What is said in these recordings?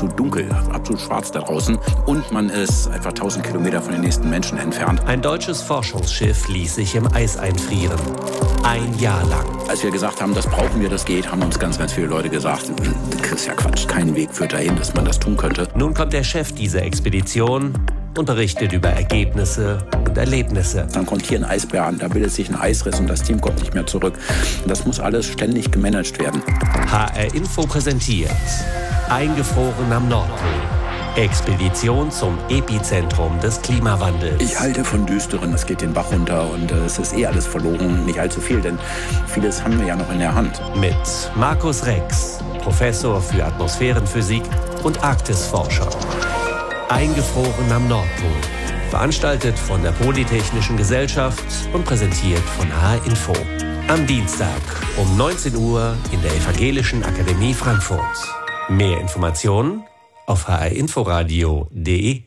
absolut dunkel, absolut schwarz da draußen. Und man ist etwa 1000 Kilometer von den nächsten Menschen entfernt. Ein deutsches Forschungsschiff ließ sich im Eis einfrieren. Ein Jahr lang. Als wir gesagt haben, das brauchen wir, das geht, haben uns ganz, ganz viele Leute gesagt, das ist ja Quatsch, kein Weg führt dahin, dass man das tun könnte. Nun kommt der Chef dieser Expedition und berichtet über Ergebnisse und Erlebnisse. Dann kommt hier ein Eisbär an, da bildet sich ein Eisriss und das Team kommt nicht mehr zurück. Das muss alles ständig gemanagt werden. HR Info präsentiert Eingefroren am Nordpol. Expedition zum Epizentrum des Klimawandels. Ich halte von Düsteren, es geht den Bach runter und es ist alles verloren. Nicht allzu viel, denn vieles haben wir ja noch in der Hand. Mit Markus Rex, Professor für Atmosphärenphysik und Arktisforscher. Eingefroren am Nordpol. Veranstaltet von der Polytechnischen Gesellschaft und präsentiert von HR Info. Am Dienstag um 19 Uhr in der Evangelischen Akademie Frankfurt. Mehr Informationen auf hrinforadio.de.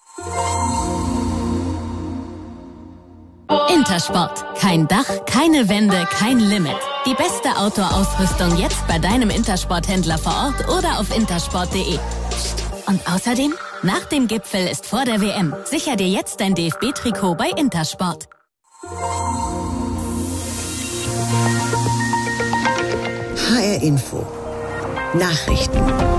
Intersport. Kein Dach, keine Wände, kein Limit. Die beste Outdoor-Ausrüstung jetzt bei deinem Intersport-Händler vor Ort oder auf intersport.de. Und außerdem, nach dem Gipfel ist vor der WM. Sicher dir jetzt dein DFB-Trikot bei Intersport. HR Info. Nachrichten.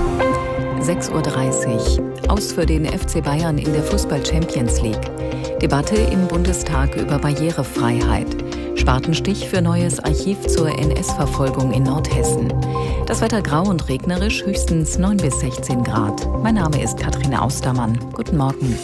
6:30 Uhr. Aus für den FC Bayern in der Fußball-Champions League. Debatte im Bundestag über Barrierefreiheit. Spatenstich für neues Archiv zur NS-Verfolgung in Nordhessen. Das Wetter grau und regnerisch, höchstens 9 bis 16 Grad. Mein Name ist Katharina Austermann. Guten Morgen.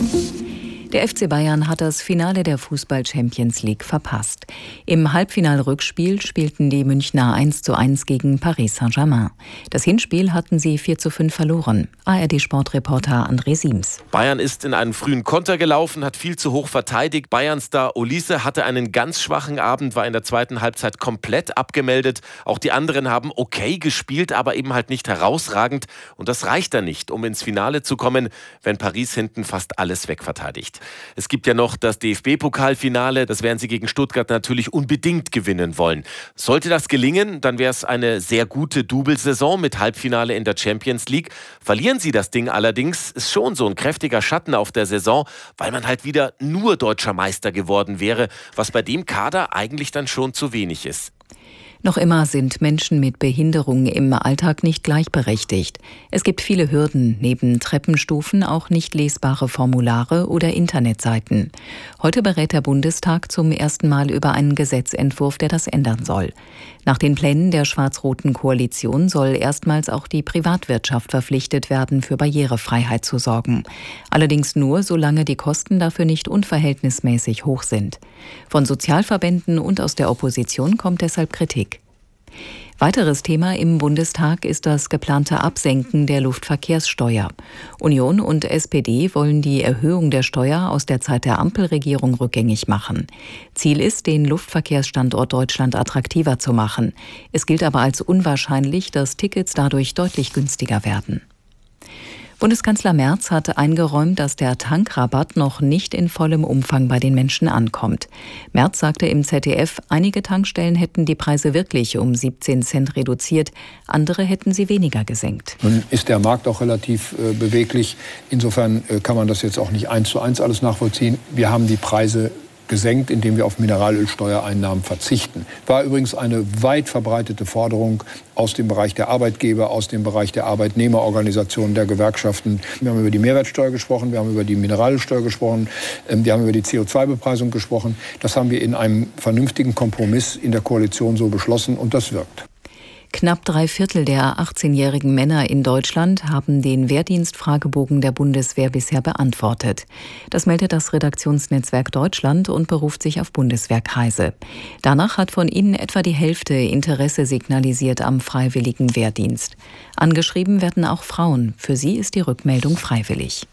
Der FC Bayern hat das Finale der Fußball-Champions League verpasst. Im Halbfinal-Rückspiel spielten die Münchner 1:1 gegen Paris Saint-Germain. Das Hinspiel hatten sie 4:5 verloren. ARD-Sportreporter André Siems. Bayern ist in einen frühen Konter gelaufen, hat viel zu hoch verteidigt. Bayern-Star Olise hatte einen ganz schwachen Abend, war in der zweiten Halbzeit komplett abgemeldet. Auch die anderen haben okay gespielt, aber eben halt nicht herausragend. Und das reicht dann nicht, um ins Finale zu kommen, wenn Paris hinten fast alles wegverteidigt. Es gibt ja noch das DFB-Pokalfinale, das werden sie gegen Stuttgart natürlich unbedingt gewinnen wollen. Sollte das gelingen, dann wäre es eine sehr gute Double-Saison mit Halbfinale in der Champions League. Verlieren sie das Ding allerdings, ist schon so ein kräftiger Schatten auf der Saison, weil man halt wieder nur deutscher Meister geworden wäre, was bei dem Kader eigentlich dann schon zu wenig ist. Noch immer sind Menschen mit Behinderung im Alltag nicht gleichberechtigt. Es gibt viele Hürden, neben Treppenstufen auch nicht lesbare Formulare oder Internetseiten. Heute berät der Bundestag zum ersten Mal über einen Gesetzentwurf, der das ändern soll. Nach den Plänen der schwarz-roten Koalition soll erstmals auch die Privatwirtschaft verpflichtet werden, für Barrierefreiheit zu sorgen. Allerdings nur, solange die Kosten dafür nicht unverhältnismäßig hoch sind. Von Sozialverbänden und aus der Opposition kommt deshalb Kritik. Weiteres Thema im Bundestag ist das geplante Absenken der Luftverkehrssteuer. Union und SPD wollen die Erhöhung der Steuer aus der Zeit der Ampelregierung rückgängig machen. Ziel ist, den Luftverkehrsstandort Deutschland attraktiver zu machen. Es gilt aber als unwahrscheinlich, dass Tickets dadurch deutlich günstiger werden. Bundeskanzler Merz hat eingeräumt, dass der Tankrabatt noch nicht in vollem Umfang bei den Menschen ankommt. Merz sagte im ZDF, einige Tankstellen hätten die Preise wirklich um 17 Cent reduziert, andere hätten sie weniger gesenkt. Nun ist der Markt auch relativ beweglich. Insofern kann man das jetzt auch nicht 1:1 alles nachvollziehen. Wir haben die Preise gesenkt, indem wir auf Mineralölsteuereinnahmen verzichten. War übrigens eine weit verbreitete Forderung aus dem Bereich der Arbeitgeber, aus dem Bereich der Arbeitnehmerorganisationen, der Gewerkschaften. Wir haben über die Mehrwertsteuer gesprochen, wir haben über die Mineralölsteuer gesprochen, wir haben über die CO2-Bepreisung gesprochen. Das haben wir in einem vernünftigen Kompromiss in der Koalition so beschlossen und das wirkt. Knapp 3/4 der 18-jährigen Männer in Deutschland haben den Wehrdienstfragebogen der Bundeswehr bisher beantwortet. Das meldet das Redaktionsnetzwerk Deutschland und beruft sich auf Bundeswehrkreise. Danach hat von ihnen etwa die Hälfte Interesse signalisiert am freiwilligen Wehrdienst. Angeschrieben werden auch Frauen. Für sie ist die Rückmeldung freiwillig.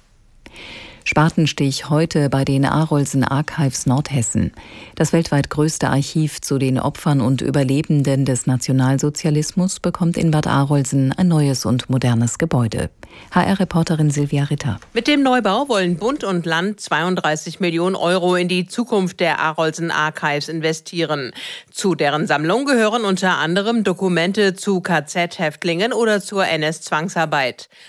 Spatenstich heute bei den Arolsen Archives Nordhessen. Das weltweit größte Archiv zu den Opfern und Überlebenden des Nationalsozialismus bekommt in Bad Arolsen ein neues und modernes Gebäude. HR-Reporterin Silvia Ritter. Mit dem Neubau wollen Bund und Land 32 Millionen Euro in die Zukunft der Arolsen Archives investieren. Zu deren Sammlung gehören unter anderem Dokumente zu KZ-Häftlingen oder zur NS-Zwangsarbeit.